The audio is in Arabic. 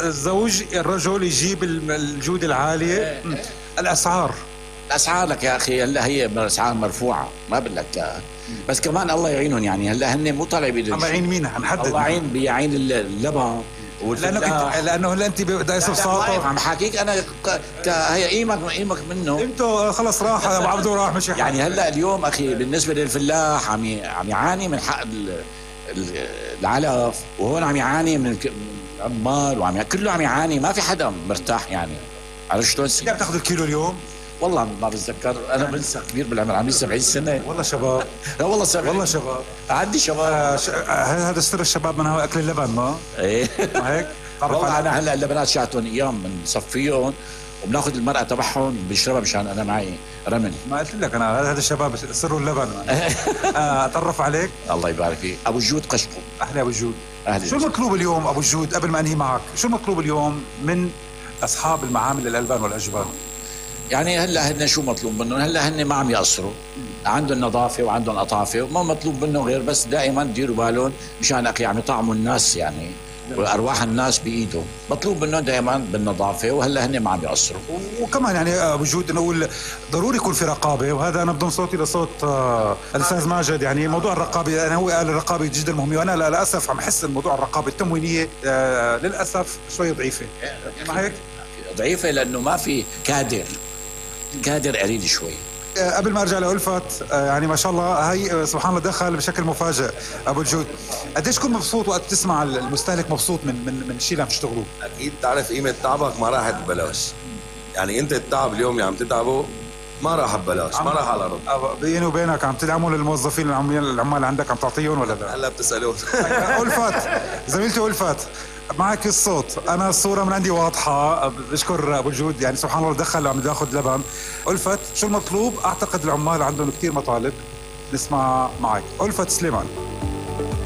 الزوج الرجل يجيب الجودة العالية. الأسعار لك يا اخي، هلا هي الاسعار مرفوعه، ما بقول لك بس كمان الله يعينهم. يعني هلا هن مو طالع بايدهم. الله يعين مين؟ حنحدد. الله يعين بيعين اللبن لانه هلا انت بدي يصير ساطع. عم حكيك انا هي قيمك منه. انتو خلص راح ابو عبده راح مش يعني هلا اليوم اخي بالنسبه للفلاح عم يعاني من حق العلف، وهون عم يعاني من العمال، كله عم يعاني، ما في حدا مرتاح. يعني عرفت شلون؟ كم بتاخذ الكيلو اليوم؟ والله ما بتذكر، انا بنسى كبير بالعمر، عمري 70 سنه. والله شباب. لا والله 70. والله شباب، عندي شباب. هذا سر الشباب من هو اكل اللبن، ما ايه ما هيك؟ والله انا هلا اللبنات شاتهم ايام بنصفيهم وبناخذ المرأة تبعهم بيشربها مشان انا معي رمل. ما قلت لك انا هذا الشباب سروا اللبن. اتعرف عليك. الله يبارك فيك. ابو الجود قشقو. اهلا ابو الجود. اهلا. شو المطلوب اليوم ابو الجود قبل ما انهي معك؟ شو المطلوب اليوم من اصحاب المعامل الالبان والاجبان؟ يعني هلا هن شو مطلوب منهم؟ هلا هن ما عم يقصروا، عندهم نظافه وعندهم قطافه، وما مطلوب منهم غير بس دائما ديروا بالهم مشان اخي عم يطعموا الناس، يعني وارواح الناس بايدهم. مطلوب منهم دائما بالنظافه، وهلا هن ما عم يقصروا. وكمان يعني ابو جود نقول ضروري يكون في رقابه، وهذا انا بضم صوتي لصوت الاستاذ ماجد. يعني موضوع الرقابه، انا هو قال الرقابه جدا مهمه، وانا للاسف عم احس ان موضوع الرقابه التموينيه للاسف شوي ضعيفه. ما هيك؟ ضعيفه لانه ما في كادر قليل شوي. قبل ما ارجع لألفت، يعني ما شاء الله هي سبحان الله دخل بشكل مفاجئ. ابو الجود قديش كنت مبسوط وقت تسمع المستهلك مبسوط من الشيء اللي عم تشتغلوه؟ اكيد تعرف قيمه تعبك ما راحت ببلاش. يعني انت التعب اليوم اللي عم تتعبه ما راح ببلاش، ما راح على الارض. بيني وبينك عم تدعموا للموظفين العمال عندك، عم تعطيهم ولا لا؟ هلا بتسالون. ألفت زميلتي ألفت معك الصوت، انا الصوره من عندي واضحه. بشكر ابو الجود، يعني سبحان الله دخل عم ياخذ لبن. ألفت شو المطلوب؟ اعتقد العمال عندهم كثير مطالب، نسمع معك. ألفت سليمان.